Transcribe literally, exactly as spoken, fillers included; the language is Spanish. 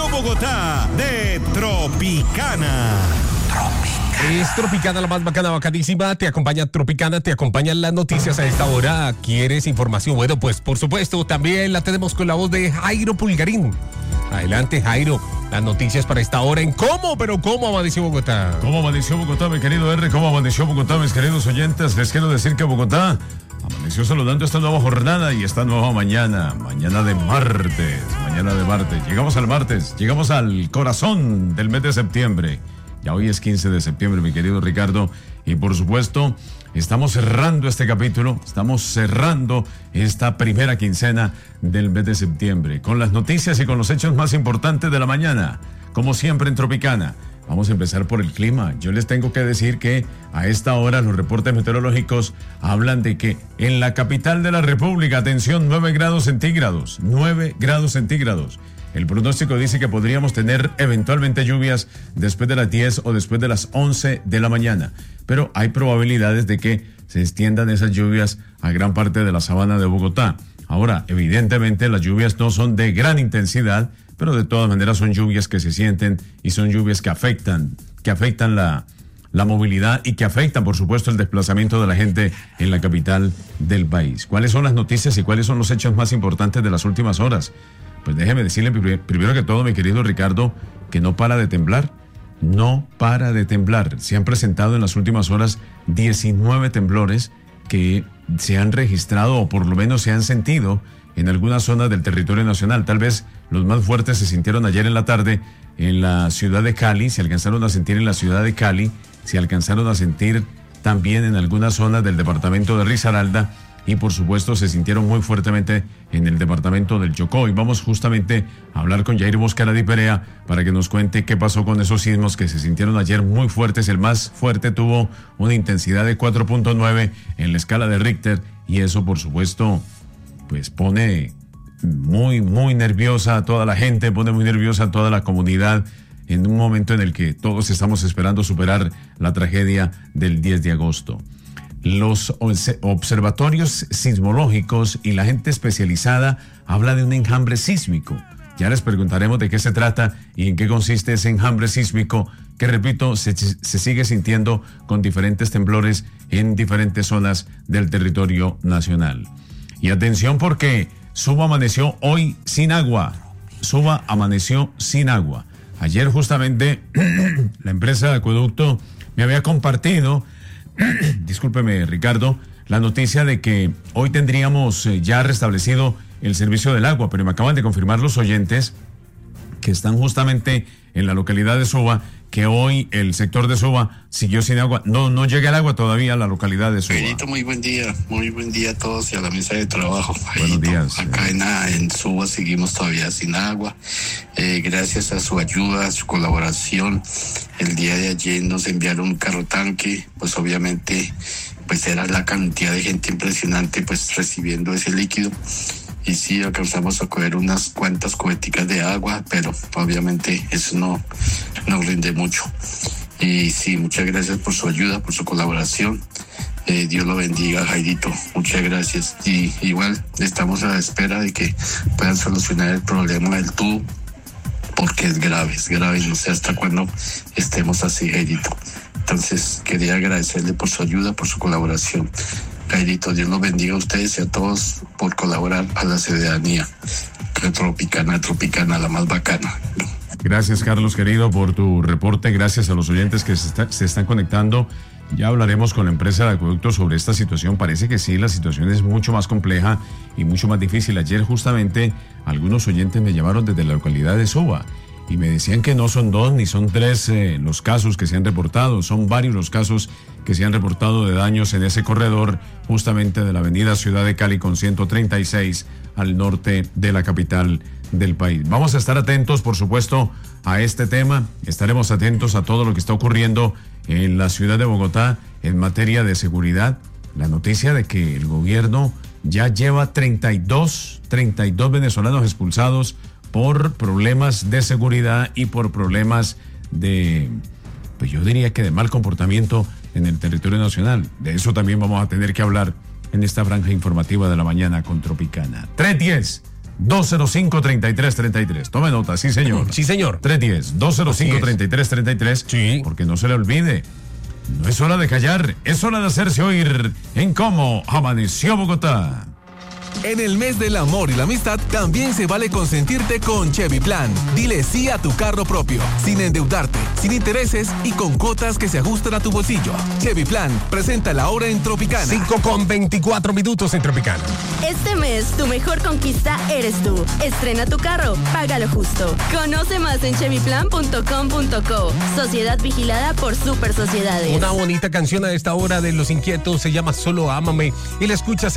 Amaneció Bogotá de Tropicana. Es Tropicana, la más bacana, bacanísima. Te acompaña Tropicana, te acompañan las noticias a esta hora. ¿Quieres información? Bueno, pues por supuesto, también la tenemos con la voz de Jairo Pulgarín. Adelante, Jairo. Las noticias para esta hora en ¿Cómo? Pero ¿cómo amaneció Bogotá? ¿Cómo amaneció Bogotá, mi querido R? ¿Cómo amaneció Bogotá, mis queridos oyentes? Les quiero decir que Bogotá amaneció saludando esta nueva jornada y esta nueva mañana. Mañana de martes. Mañana de martes. Llegamos al martes. Llegamos al corazón del mes de septiembre. Ya hoy es quince de septiembre, mi querido Ricardo. Y por supuesto, estamos cerrando este capítulo, estamos cerrando esta primera quincena del mes de septiembre, con las noticias y con los hechos más importantes de la mañana, como siempre en Tropicana. Vamos a empezar por el clima. Yo les tengo que decir que a esta hora los reportes meteorológicos hablan de que en la capital de la República, atención, nueve grados centígrados, nueve grados centígrados. El pronóstico dice que podríamos tener eventualmente lluvias después de las diez o después de las once de la mañana. Pero hay probabilidades de que se extiendan esas lluvias a gran parte de la sabana de Bogotá. Ahora, evidentemente las lluvias no son de gran intensidad, pero de todas maneras son lluvias que se sienten y son lluvias que afectan, que afectan la, la movilidad y que afectan, por supuesto, el desplazamiento de la gente en la capital del país. ¿Cuáles son las noticias y cuáles son los hechos más importantes de las últimas horas? Pues déjeme decirle primero que todo, mi querido Ricardo, que no para de temblar, no para de temblar. Se han presentado en las últimas horas diecinueve temblores que se han registrado o por lo menos se han sentido en algunas zonas del territorio nacional. Tal vez los más fuertes se sintieron ayer en la tarde en la ciudad de Cali, se alcanzaron a sentir en la ciudad de Cali, se alcanzaron a sentir también en algunas zonas del departamento de Risaralda, y por supuesto se sintieron muy fuertemente en el departamento del Chocó. Y vamos justamente a hablar con Jair Mosquera Di Perea para que nos cuente qué pasó con esos sismos que se sintieron ayer muy fuertes. El más fuerte tuvo una intensidad de cuatro punto nueve en la escala de Richter, y eso por supuesto pues pone muy muy nerviosa a toda la gente, pone muy nerviosa a toda la comunidad en un momento en el que todos estamos esperando superar la tragedia del diez de agosto. Los observatorios sismológicos y la gente especializada habla de un enjambre sísmico. Ya les preguntaremos de qué se trata y en qué consiste ese enjambre sísmico que, repito, se, se sigue sintiendo con diferentes temblores en diferentes zonas del territorio nacional. Y atención porque Suba amaneció hoy sin agua. Suba amaneció sin agua. Ayer justamente la empresa de acueducto me había compartido discúlpeme, Ricardo, la noticia de que hoy tendríamos eh, ya restablecido el servicio del agua, pero me acaban de confirmar los oyentes que están justamente en la localidad de Suba, que hoy el sector de Suba siguió sin agua. No, no llega el agua todavía a la localidad de Suba. Benito, muy buen día, muy buen día a todos y a la mesa de trabajo. Buenos días. Acá en, en Suba seguimos todavía sin agua. Eh, gracias a su ayuda, a su colaboración, el día de ayer nos enviaron un carro tanque, pues obviamente pues era la cantidad de gente impresionante pues recibiendo ese líquido. Y sí, alcanzamos a coger unas cuantas cubeticas de agua, pero obviamente eso no, no rinde mucho. Y sí, muchas gracias por su ayuda, por su colaboración. Eh, Dios lo bendiga, Jairito. Muchas gracias. Y igual estamos a la espera de que puedan solucionar el problema del tubo, porque es grave, es grave. No sé hasta cuándo estemos así, Jairito. Entonces, quería agradecerle por su ayuda, por su colaboración. Jairito, Dios los bendiga a ustedes y a todos por colaborar a la ciudadanía. Tropicana, Tropicana, la más bacana. Gracias, Carlos, querido, por tu reporte. Gracias a los oyentes que se, está, se están conectando. Ya hablaremos con la empresa de acueducto sobre esta situación. Parece que sí, la situación es mucho más compleja y mucho más difícil. Ayer justamente algunos oyentes me llamaron desde la localidad de Suba y me decían que no son dos ni son tres eh, los casos que se han reportado, son varios los casos que se han reportado de daños en ese corredor justamente de la avenida Ciudad de Cali con ciento treinta y seis al norte de la capital del país. Vamos a estar atentos, por supuesto, a este tema. Estaremos atentos a todo lo que está ocurriendo en la ciudad de Bogotá en materia de seguridad. La noticia de que el gobierno ya lleva treinta y dos venezolanos expulsados por problemas de seguridad y por problemas de, pues yo diría que de mal comportamiento en el territorio nacional. De eso también vamos a tener que hablar en esta franja informativa de la mañana con Tropicana. tres diez, dos cero cinco, treinta y tres treinta y tres. Tome nota, sí señor. Sí, señor. tres uno cero, dos cero cinco, treinta y tres treinta y tres. Sí. Porque no se le olvide, no es hora de callar, es hora de hacerse oír en Cómo Amaneció Bogotá. En el mes del amor y la amistad también se vale consentirte con Chevy Plan. Dile sí a tu carro propio, sin endeudarte, sin intereses y con cuotas que se ajustan a tu bolsillo. Chevy Plan presenta la hora en Tropicana. cinco con veinticuatro minutos en Tropicana. Este mes, tu mejor conquista eres tú. Estrena tu carro, págalo justo. Conoce más en chevy plan punto com punto co. Sociedad vigilada por Super Sociedades. Una bonita canción a esta hora de Los Inquietos se llama Solo Ámame y la escuchas